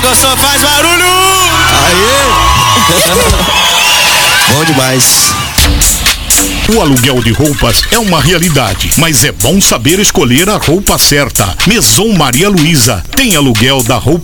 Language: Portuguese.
gostou, faz barulho! Aê! Bom demais. O aluguel de roupas é uma realidade, mas é bom saber escolher a roupa certa. Maison Maria Luísa tem aluguel da roupa